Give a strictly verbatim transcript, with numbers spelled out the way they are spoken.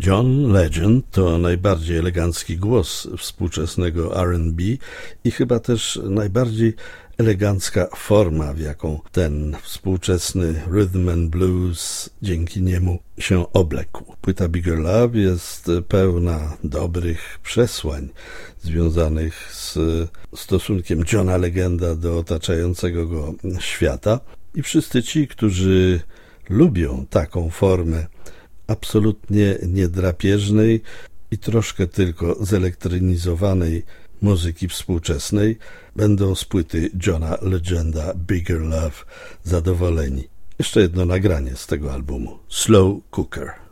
John Legend to najbardziej elegancki głos współczesnego R and B i chyba też najbardziej elegancka forma, w jaką ten współczesny rhythm and blues dzięki niemu się oblekł. Płyta Bigger Love jest pełna dobrych przesłań związanych z stosunkiem Johna Legenda do otaczającego go świata i wszyscy ci, którzy lubią taką formę absolutnie niedrapieżnej i troszkę tylko zelektronizowanej muzyki współczesnej, będą z płyty Johna Legenda Bigger Love zadowoleni. Jeszcze jedno nagranie z tego albumu. Slow Cooker.